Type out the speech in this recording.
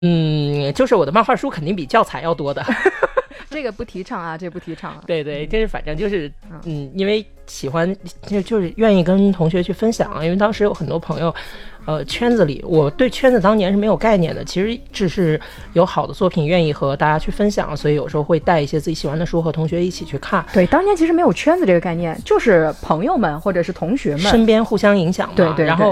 就是我的漫画书肯定比教材要多的。 这个不提倡啊，这不提倡啊。 对对，就是反正就是因为喜欢就是愿意跟同学去分享，因为当时有很多朋友圈子里，我对圈子当年是没有概念的，其实只是有好的作品愿意和大家去分享，所以有时候会带一些自己喜欢的书和同学一起去看。 对，当年其实没有圈子这个概念，就是朋友们或者是同学们身边互相影响嘛。 对对对， 然后